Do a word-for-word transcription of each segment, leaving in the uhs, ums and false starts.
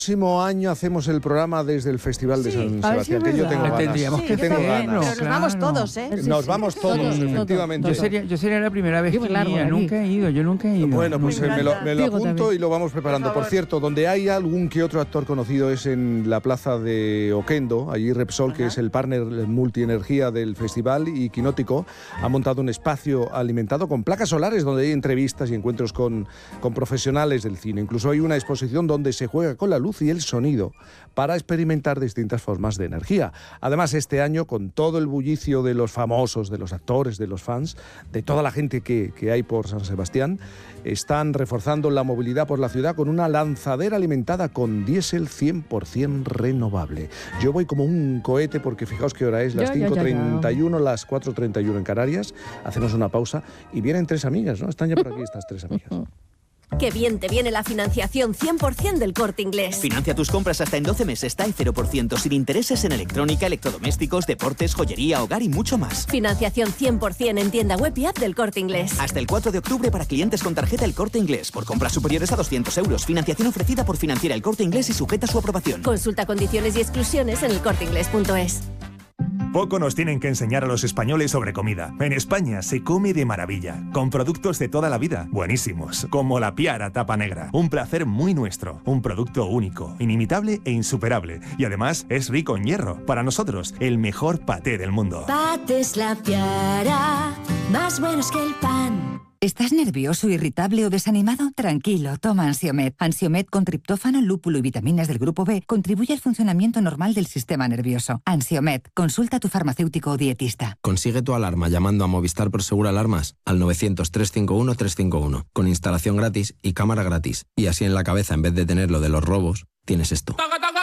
próximo año hacemos el programa desde el Festival de Sí, San a ver si Sebastián, es que yo verdad. tengo ganas. Tendríamos Sí, que yo tengo también, ganas. pero nos vamos todos, ¿eh? Nos Sí, vamos sí, todos, todos, efectivamente. Yo sería, yo sería la primera vez Yo que me largo iría, de aquí. nunca he ido, yo nunca he ido. Bueno, pues Me eh, me, lo, encanta. me lo Diego apunto también. y lo vamos preparando. Por Por, favor. cierto, donde hay algún que otro actor conocido es en la plaza de Oquendo. Allí Repsol, que Ajá. es el partner multienergía del festival, y Quinótico ha montado un espacio alimentado con placas solares donde hay entrevistas y encuentros con, con profesionales del cine. Incluso hay una exposición donde se juega con la luz y el sonido para experimentar distintas formas de energía. Además, este año, con todo el bullicio de los famosos, de los actores, de los fans, de toda la gente que, que hay por San Sebastián, están reforzando la movilidad por la ciudad con una lanzadera alimentada con diésel cien por ciento renovable. Yo voy como un cohete porque fijaos qué hora es, las Ya, ya, ya, cinco ya. treinta y uno, las cuatro treinta y uno en Canarias. Hacemos una pausa y vienen tres amigas, ¿no? Están ya por aquí estas tres amigas. Qué bien te viene la financiación cien por ciento del Corte Inglés. Financia tus compras hasta en doce meses, TAE cero por ciento, sin intereses en electrónica, electrodomésticos, deportes, joyería, hogar y mucho más. Financiación cien por ciento en tienda web y app del Corte Inglés. Hasta el cuatro de octubre para clientes con tarjeta El Corte Inglés. Por compras superiores a doscientos euros. Financiación ofrecida por Financiera El Corte Inglés y sujeta a su aprobación. Consulta condiciones y exclusiones en el corte inglés punto es. Poco nos tienen que enseñar a los españoles sobre comida. En España se come de maravilla, con productos de toda la vida, buenísimos, como la Piara Tapa Negra. Un placer muy nuestro, un producto único, inimitable e insuperable. Y además es rico en hierro. Para nosotros, el mejor paté del mundo. Patés La Piara, más buenos que el pan. ¿Estás nervioso, irritable o desanimado? Tranquilo, toma Ansiomed. Ansiomed con triptófano, lúpulo y vitaminas del grupo B contribuye al funcionamiento normal del sistema nervioso. Ansiomed, consulta a tu farmacéutico o dietista. Consigue tu alarma llamando a Movistar Prosegur Alarmas al novecientos, trescientos cincuenta y uno, trescientos cincuenta y uno, con instalación gratis y cámara gratis. Y así en la cabeza, en vez de tener lo de los robos, tienes esto.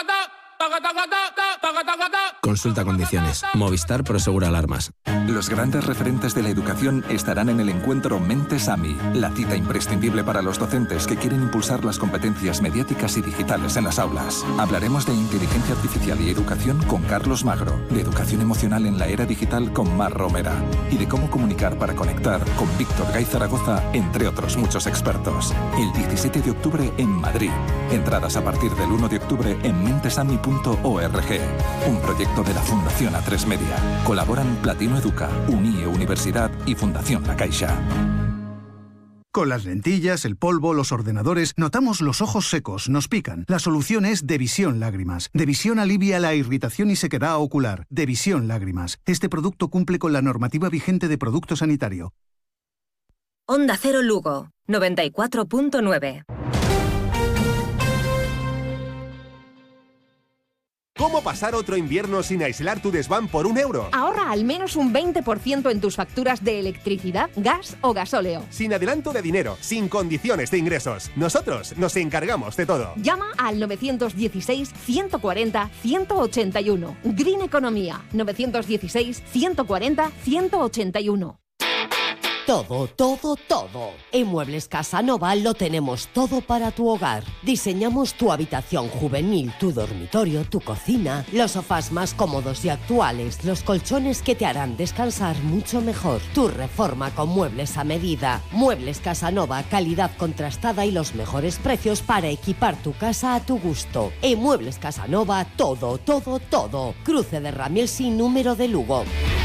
Consulta condiciones. Movistar Prosegur Alarmas. Los grandes referentes de la educación estarán en el encuentro Mentes AMI, la cita imprescindible para los docentes que quieren impulsar las competencias mediáticas y digitales en las aulas. Hablaremos de inteligencia artificial y educación con Carlos Magro, de educación emocional en la era digital con Mar Romera y de cómo comunicar para conectar con Víctor Gay Zaragoza, entre otros muchos expertos. El diecisiete de octubre en Madrid. Entradas a partir del uno de octubre en mentesami punto org. Un proyecto de la Fundación A tres Media. Colaboran Platino Educa, Unie Universidad y Fundación La Caixa. Con las lentillas, el polvo, los ordenadores, notamos los ojos secos, nos pican. La solución es Devisión Lágrimas. Devisión alivia la irritación y sequedad ocular. Devisión Lágrimas. Este producto cumple con la normativa vigente de producto sanitario. Onda Cero Lugo, noventa y cuatro punto nueve. ¿Cómo pasar otro invierno sin aislar tu desván por un euro? Ahorra al menos un veinte por ciento en tus facturas de electricidad, gas o gasóleo. Sin adelanto de dinero, sin condiciones de ingresos. Nosotros nos encargamos de todo. Llama al novecientos dieciséis, ciento cuarenta, ciento ochenta y uno. Green Economía, novecientos dieciséis, ciento cuarenta, ciento ochenta y uno. Todo, todo, todo. En Muebles Casanova lo tenemos todo para tu hogar. Diseñamos tu habitación juvenil, tu dormitorio, tu cocina, los sofás más cómodos y actuales, los colchones que te harán descansar mucho mejor. Tu reforma con muebles a medida. Muebles Casanova, calidad contrastada y los mejores precios para equipar tu casa a tu gusto. En Muebles Casanova, todo, todo, todo. Cruce de Ramiel sin número de Lugo.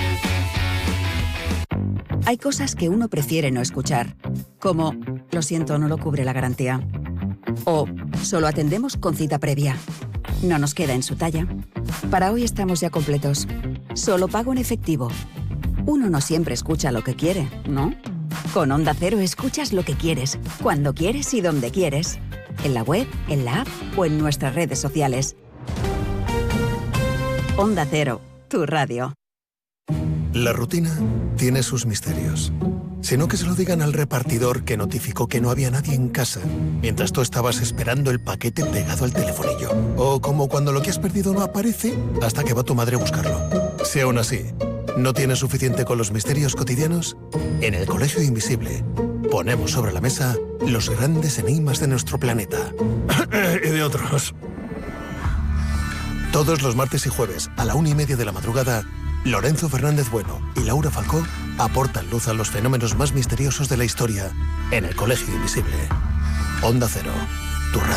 Hay cosas que uno prefiere no escuchar, como lo siento, no lo cubre la garantía. O solo atendemos con cita previa. No nos queda en su talla. Para hoy estamos ya completos. Solo pago en efectivo. Uno no siempre escucha lo que quiere, ¿no? Con Onda Cero escuchas lo que quieres, cuando quieres y donde quieres. En la web, en la app o en nuestras redes sociales. Onda Cero, tu radio. La rutina tiene sus misterios. Si no, que se lo digan al repartidor que notificó que no había nadie en casa mientras tú estabas esperando el paquete pegado al telefonillo. O como cuando lo que has perdido no aparece hasta que va tu madre a buscarlo. Si aún así no tienes suficiente con los misterios cotidianos, en el Colegio Invisible ponemos sobre la mesa los grandes enigmas de nuestro planeta. Y de otros. Todos los martes y jueves a la una y media de la madrugada, Lorenzo Fernández Bueno y Laura Falcó aportan luz a los fenómenos más misteriosos de la historia en el Colegio Invisible. Onda Cero, tu radio.